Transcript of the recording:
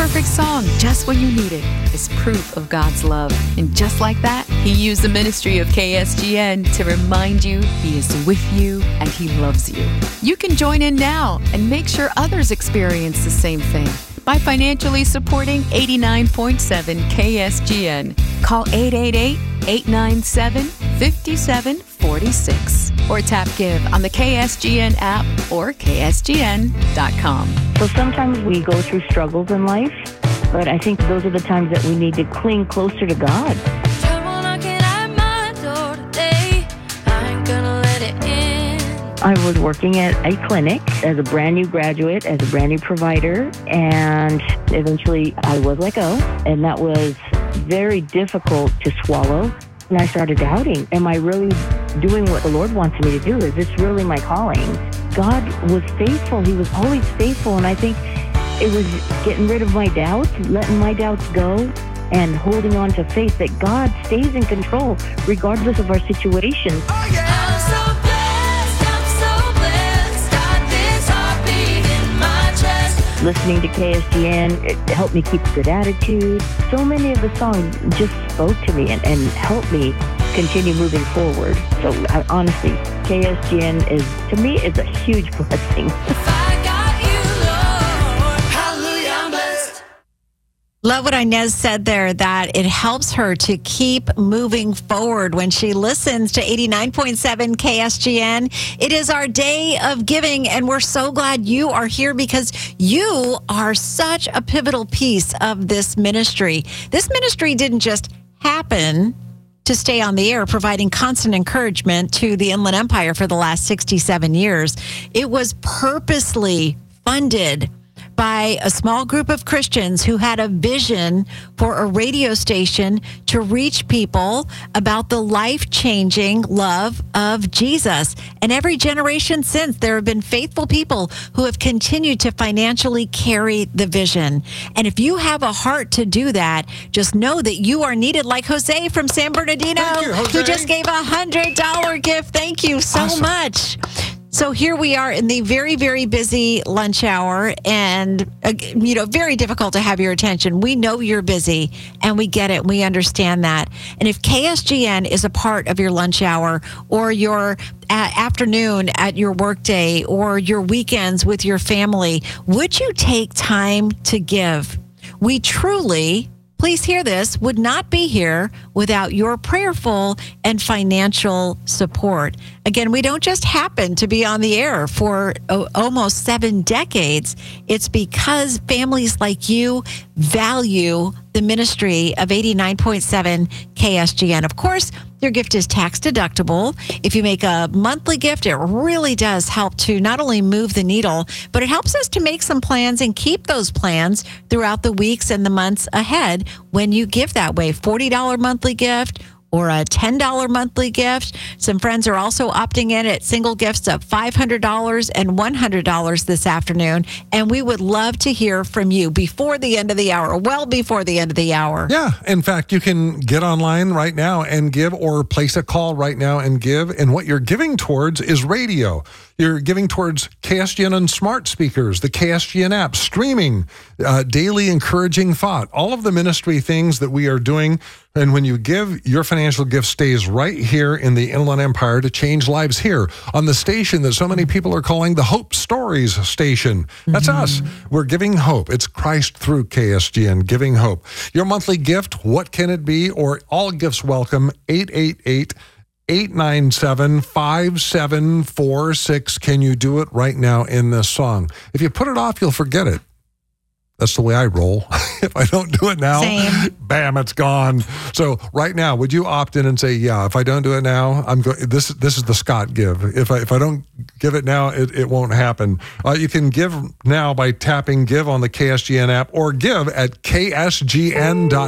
perfect song just when you need it is proof of God's love. And just like that, He used the ministry of KSGN to remind you He is with you and He loves you. You can join in now and make sure others experience the same thing by financially supporting 89.7 KSGN. Call 888-897-5746 or tap Give on the KSGN app or KSGN.com. So sometimes we go through struggles in life, but I think those are the times that we need to cling closer to God. I was working at a clinic as a brand new graduate, as a brand new provider, and eventually I was let go, and that was very difficult to swallow. And I started doubting, am I really doing what the Lord wants me to do? Is this really my calling? God was faithful. He was always faithful, and I think it was getting rid of my doubts, letting my doubts go, and holding on to faith that God stays in control regardless of our situation. Oh, yeah. Listening to KSGN, it helped me keep a good attitude. So many of the songs just spoke to me and helped me continue moving forward. So honestly, KSGN is, to me, is a huge blessing. Love what Inez said there, that it helps her to keep moving forward when she listens to 89.7 KSGN. It is our day of giving, and we're so glad you are here because you are such a pivotal piece of this ministry. This ministry didn't just happen to stay on the air, providing constant encouragement to the Inland Empire for the last 67 years. It was purposely funded by a small group of Christians who had a vision for a radio station to reach people about the life-changing love of Jesus. And every generation since, there have been faithful people who have continued to financially carry the vision. And if you have a heart to do that, just know that you are needed, like Jose from San Bernardino, who just gave a $100 gift. Thank you so much. So here we are in the very, very busy lunch hour, and, very difficult to have your attention. We know you're busy, and we get it. We understand that. And if KSGN is a part of your lunch hour or your afternoon at your workday or your weekends with your family, would you take time to give? We truly, please hear this, would not be here without your prayerful and financial support. Again, we don't just happen to be on the air for almost 7 decades. It's because families like you value the ministry of 89.7 KSGN. Of course, your gift is tax deductible. If you make a monthly gift, it really does help to not only move the needle, but it helps us to make some plans and keep those plans throughout the weeks and the months ahead when you give that way. $40 monthly gift or a $10 monthly gift. Some friends are also opting in at single gifts of $500 and $100 this afternoon. And we would love to hear from you before the end of the hour, well before the end of the hour. Yeah. In fact, you can get online right now and give, or place a call right now and give. And what you're giving towards is radio. You're giving towards KSGN and smart speakers, the KSGN app, streaming, daily encouraging thought, all of the ministry things that we are doing. And when you give, your financial gift stays right here in the Inland Empire to change lives here on the station that so many people are calling the Hope Stories station. That's us. We're giving hope. It's Christ through KSGN, giving hope. Your monthly gift, what can it be? Or all gifts welcome, 888-897-5746. Can you do it right now in this song? If you put it off, you'll forget it. That's the way I roll. If I don't do it now, bam, it's gone. So right now, would you opt in and say, yeah, if I don't do it now, I'm going. This is the Scott give. If I don't give it now, it won't happen. You can give now by tapping give on the KSGN app or give at ksgn.com.